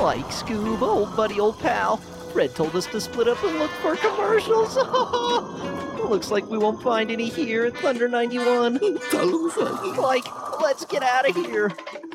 Like Scoob, old buddy, old pal. Fred told us to split up and look for commercials. Looks like we won't find any here at Thunder 91. Talong Fred. Like, let's get out of here.